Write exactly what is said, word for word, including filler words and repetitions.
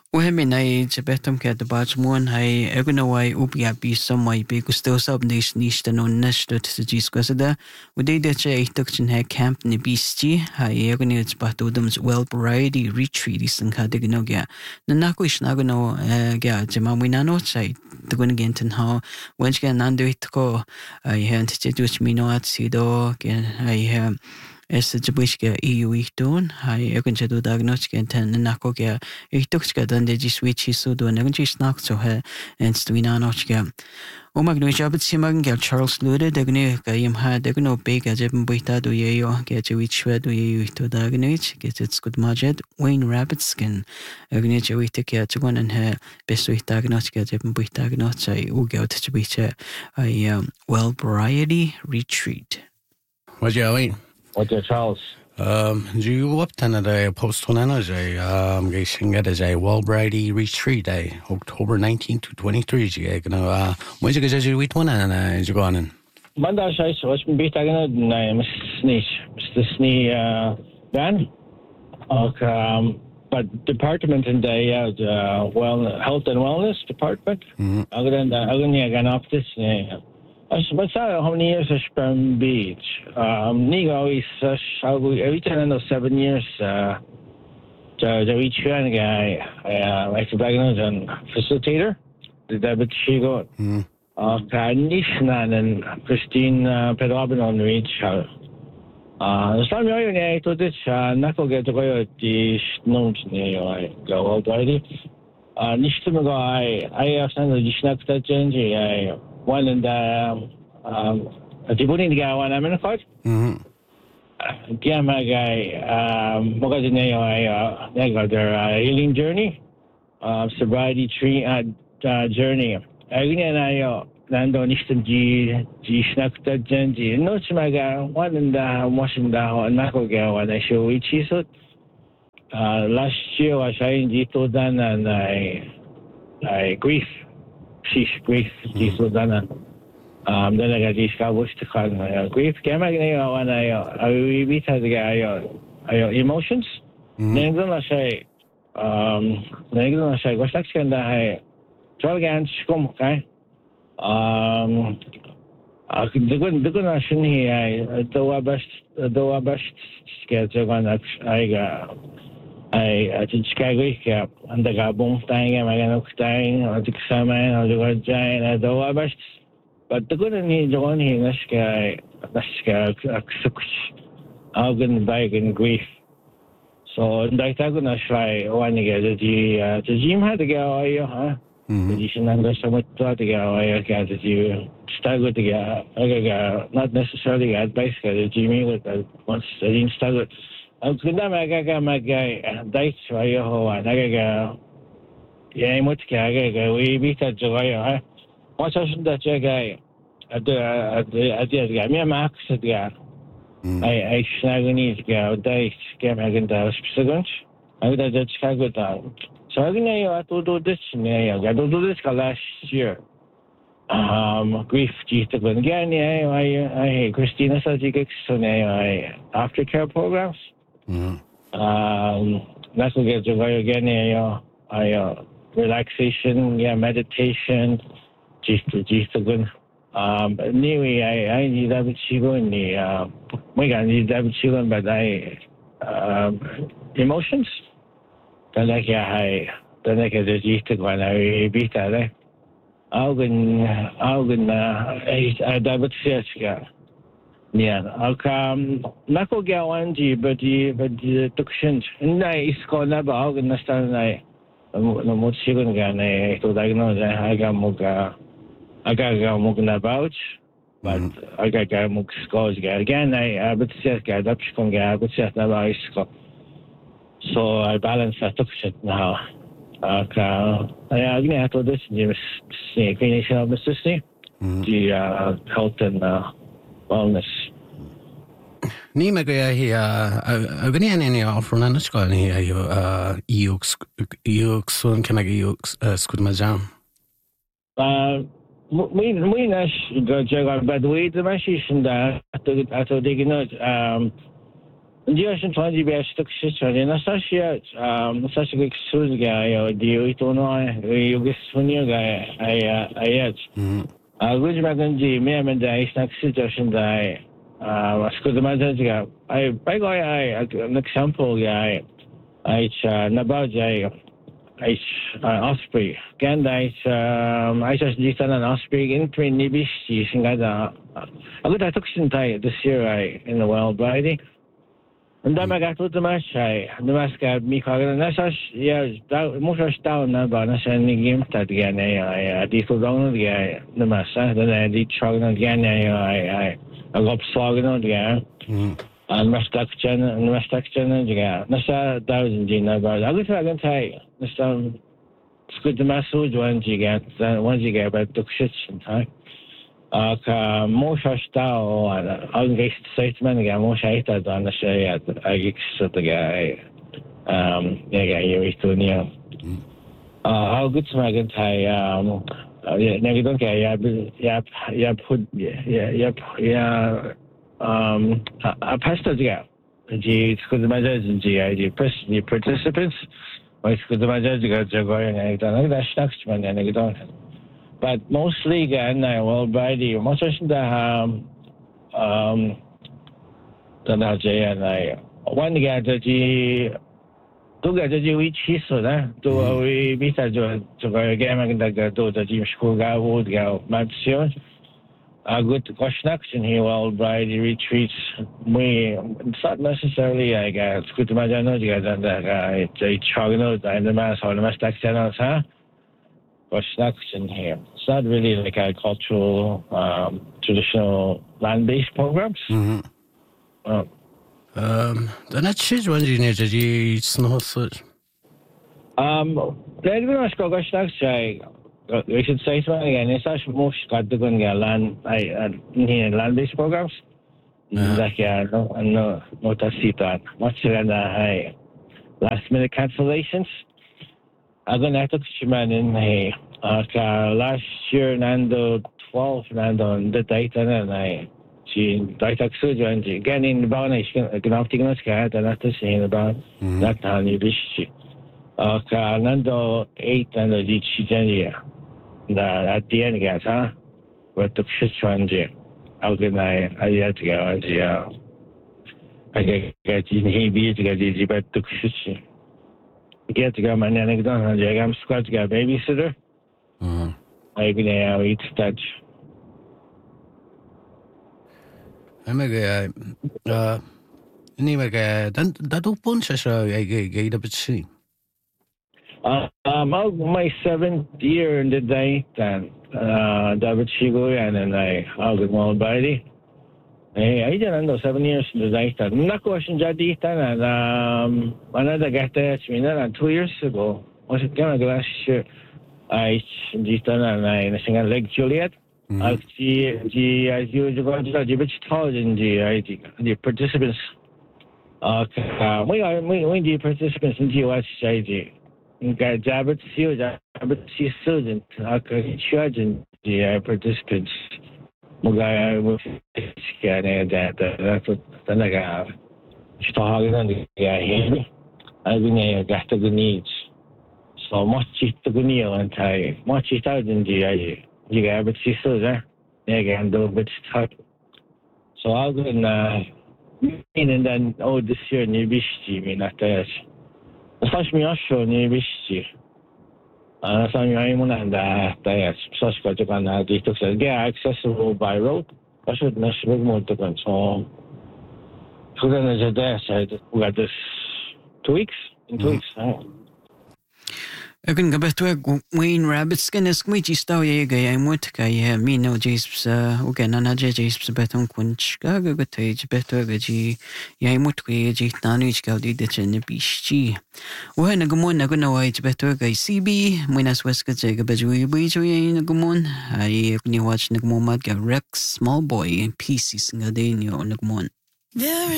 Wehemi nai jabetum ke de bajmuan hai egunawai ubi abi samai be gusto sab nish nish da non nish da tijis kwasada udai da che itok chin hai camp ni bisti hai eguni its batudums well variety retreat isang kadigno gya nanako ishnagano gya jamawinano chai tugun genten ha wench gya nando itko ai han tijus mino at sido gya ai Es jabuishka E U ihtun, hai egun jadu dagnochka ten nakoga ihtukska dande jiswichi sudu and egun jisnak so he and stwinanochka. O magno jabit simag gel Charles Lude degni gayim ha degno bega jebn buita do yeyo gajewich do yeyo ihtu dagnich get its good majed Wayne Rabbitskin egni jewite ke chugon and he besu dagnochka jebn buita gnochai uga tjbiche a well variety retreat. What you What your Charles? Um, do you up to the post on energy? Um, guessing it is a Wellbrighty retreat day, October nineteenth to twenty-three. You know, uh, when you get you eat one and you go on in. Manda shai so what's been beat again? No, Mister Sneech, Mister Snee, uh, Dan. Okay, um, but department in the uh, well health and wellness department. Other than the other than again up this. But how many years has Spam Beach? Um, Nigo is every ten or seven years. Uh, the each one guy, uh, like the diagnose and facilitator, the debit she got. Uh, Nishnan and Christine Pedrobin on reach. Uh, some of you to this, Nako get away the notes near go already. Uh, Nishtumago, I have sent the Dishnak change. I one in the um, Djibouti guy one I'm in a fight. Gamma guy, Mogadineo, I got their healing journey, sobriety tree journey. Again, and I Lando Nishtan G, G Snakta Genji, no Chimaga, one in the washing down, Nakoga, when I show which is it. Last year I signed Gito Dan and I, I grief. She's grief, she's done. Um, then I got these cowboys to call grief. Gamma, when I, I read the guy, emotions. Then I say, um, then I say, what's next? Can I try again? Come, okay. Um, I could do good, good nation here. Do our best, do our best schedule on that. I got. I I did Chicago cap and the Gabon thing and I got thing I took some I got giant I do our best but the good thing is one here this guy this guy organ bag and grief so I thought gonna try one again the the gym had to go huh the should not so much to go I got to you start with the I got not necessarily advice the gym with once I didn't start with Ang ganda magaga magay dates ayo ho nagaga yamot kaya ga we bita joyo ha what's us that guy at the at the at the me max ga I I snagani ga dates ga maganda specific I that that Chicago down so I know to do this ne I do this last year um grief jita gun ga ni I I Christina Sajik so ne aftercare programs. Mm-hmm. Um, that's what gets away again. I, I, uh, relaxation, yeah, meditation, just, just good. Um, anyway, I, I need that chicken. The, uh, we got need that chicken, but I, um, emotions. Then like I, then like I just when I beat that. Augen, Augen, I, I double search. Yeah, okay. Nako gawanji, but the but the tukshin. Nai isko na ba og nastan nai. No mo sigon ga nai to diagnose I got muga. I got ga mug na bouch, but I got ga mug scores ga again. I but set ga adoption ga but set na ba isko. So I balance that tukshin now. Okay. I agni ato this ni ni clinician of Mister Snee. The health and wellness. Ní me go hi a gní any offer an scoil ní a íochsún ce me scud me jam. Muoine go deag bad wéad me sin ató dig Dios and twenty best successful in a sasha, um, such a good guy, or the Itono, you get Sunny guy, I, I, yet. I wish back in the Merman Day, snack situation die. Uh, school the mother, I, by guy, I, an example guy, I, Nabaja, I, Osprey, Gand, I, um, I just did an Osprey in three Nibish, using other. I got a toxin tie this year, I, in the world, Brady. And then I got to the match. I the mask got me calling. That's us. Yeah, most of down now, but I said the game that again. I did so down again. The mask. Then I did chugging again. I I I got slogging again. And my stuck chen and my stuck chen again. That's a thousand gin. But I was going to say, that's um, it's good to mask one you get. Once you get about the shit sometimes. Uh, most of style and engaged statement again, most hated on the say at I get the guy. Um, yeah, you used to know. Uh, how good to make it. I, um, yeah, never don't care. Yeah, yeah, yeah, put, yeah, yeah, yeah, um, I passed it again. The school managers and G I D participants, my school managers are going and I don't know that's next one and I don't. But mostly again, I will buy the most of the um um the J and I one get the two get the which is so that to we meet at the to go game and the to the gym school guy would go mansion. A good question action here will buy the retreats. We it's not necessarily I guess good to imagine no guys and the it's chugging and the mass or the mass action huh? Construction here. It's not really like a cultural, um, traditional land-based programs. Mm-hmm. Oh. Um, the next is one you need to do snowsuit. Um, the everyone go construction. We should say something again. It's actually most got to go and get land. I need land-based programs. Like yeah, no, no, not to see that much than I last-minute cancellations. I'm going to have to man in here. Uh, last year, Nando twelve, Nando, and the data, and I, she, data surgeon, again in the bound, I can have taken a scat, and after seeing about that time, you wish. Uh, Nando eight, and the G G, at the end, guys, huh? But the shit one, how can I, I had to go, and yeah, I get in here, to get easy, but the shit. Get to go my anecdote and I'm squad to go babysitter. Mm-hmm. I've been able to eat touch. I'm a guy. Uh, anyway, then that opens us a gate of sea. Uh, um, my seventh year in the day, then, uh, David Shigo and then I, I'll get more body. Hey, I didn't know seven years in the day. I'm not question Jadi and um, another got there to me then two years ago. Was it kind of last year? I did and I sing a Lake Juliet. I see the as you go to the which told in the the participants. Uh, we are we the participants in the West Side. Got Jabbat Seal, Jabbat Sea Surgeon, I could charge in the participants. Mugaya was scared that that's what then I got. She's talking on the guy. I've been got the needs. So much to go near and tie. Much it out in the idea. You got but she says there. Again, do bit type. So I'll go and and then oh this year near Bishti, me not that. The first me also near Bishti. Uh, so I'm on that. That's such a good one. They took a get accessible by road. I should not speak more to them. So, so then as a day, I we got this two weeks in two weeks. Agan gabetu Wayne Rabbits kan is kmi chistao ye ga ay mot ka ye mi no jis o ga na na je jis beton kunch ga ga ga te beto ga ji ye mot ko ye ji tanu ich ga di de chen bishi o na gumon na guna wai beto ga C B minas wes ga je ga beju bi jo ye na gumon ay ni watch na gumon mat ga Rex Small Boy P C singa de ni na gumon.